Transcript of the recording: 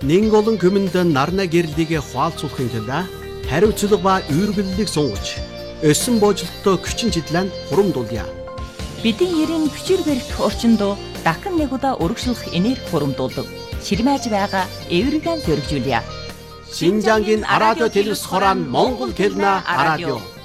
Нэн олон хүмүнд нарна гэрлийг хуалцуулахын тулд хариуцлага ба үүргэллийг сунгаж өссөн боожлолтоо хүчин чиглэн хурамдуулъя. Бидний ерийн хүчээр барих орчинд дахин нэг удаа урагшлах энерги хурамдуулдаг. Ширмэж байгаа эвэргэн зөргижүүлье. Шинжангийн радио телевиз хорон Монгол хэлнэ радио.